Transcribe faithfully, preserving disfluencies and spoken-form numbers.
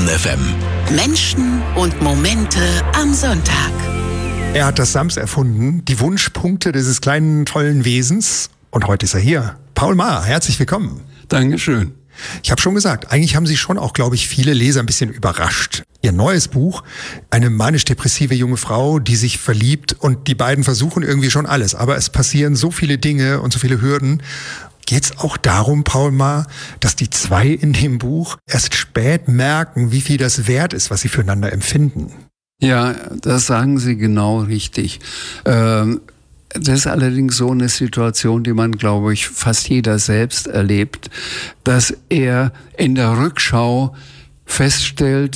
F M. Menschen und Momente am Sonntag. Er hat das Sams erfunden, die Wunschpunkte dieses kleinen, tollen Wesens. Und heute ist er hier. Paul Maar, herzlich willkommen. Dankeschön. Ich habe schon gesagt, eigentlich haben Sie schon auch, glaube ich, viele Leser ein bisschen überrascht. Ihr neues Buch, eine manisch-depressive junge Frau, die sich verliebt, und die beiden versuchen irgendwie schon alles. Aber es passieren so viele Dinge und so viele Hürden. Geht es auch darum, Paul Maar, dass die zwei in dem Buch erst spät merken, wie viel das wert ist, was sie füreinander empfinden? Ja, das sagen Sie genau richtig. Ähm, das ist allerdings so eine Situation, die man, glaube ich, fast jeder selbst erlebt, dass er in der Rückschau feststellt,